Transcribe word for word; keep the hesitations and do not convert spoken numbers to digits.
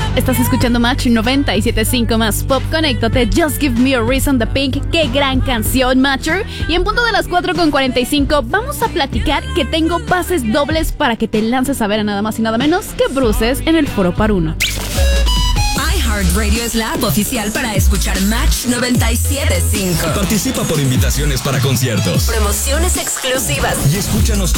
Estás escuchando Match noventa y siete punto cinco más Pop. Conéctate, Just Give Me a Reason de Pink. Qué gran canción, Matcher. Y en punto de las cuatro con cuarenta y cinco vamos a platicar que tengo pases dobles para que te lances a ver a nada más y nada menos que Bruces en el Foro Par Uno. iHeartRadio es la app oficial para escuchar Match noventa y siete punto cinco. Participa por invitaciones para conciertos, promociones exclusivas y escúchanos